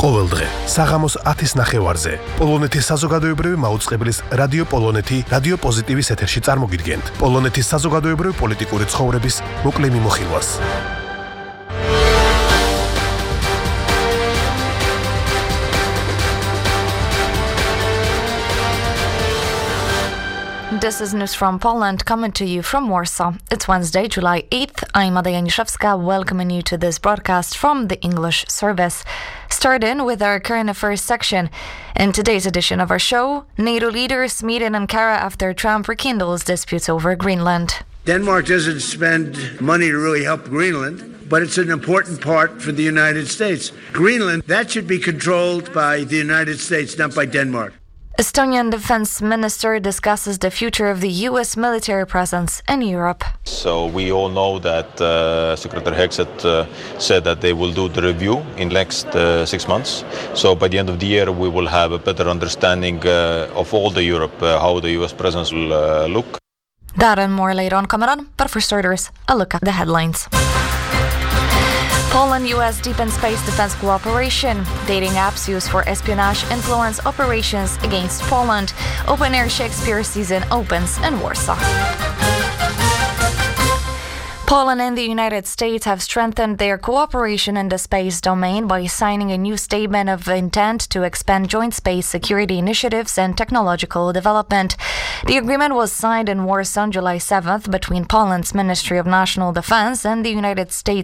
ყოველდღე საღამოს 10-ის ნახევარზე პოლონეთის საზოგადოებრივი მაუწყებლის რადიო პოლონეთი რადიო პოზიტივის ეთერში წარმოგიდგენთ პოლონეთის საზოგადოებრივი პოლიტიკური ცხოვრების მოკლე მიმოხილვას. This is news from Poland coming to you from Warsaw. It's Wednesday, July 8th. I'm Ada Janiszewska, welcoming you to this broadcast from the English service. Starting with our current affairs section. In today's edition of our show, NATO leaders meet in Ankara after Trump rekindles disputes over Greenland. Denmark doesn't spend money to really help Greenland, but it's an important part for the United States. Greenland, that should be controlled by the United States, not by Denmark. Estonian defense minister discusses the future of the U.S. military presence in Europe. So we all know that Secretary Hexet said that they will do the review in next 6 months. So by the end of the year, we will have a better understanding of all the Europe, how the U.S. presence will look. That and more later on coming on, but for starters, a look at the headlines. Poland-US deep in space defense cooperation. Dating apps used for espionage influence operations against Poland. Open-air Shakespeare season opens in Warsaw. Poland and the United States have strengthened their cooperation in the space domain by signing a new statement of intent to expand joint space security initiatives and technological development. The agreement was signed in Warsaw on July 7th between Poland's Ministry of National Defense and the United States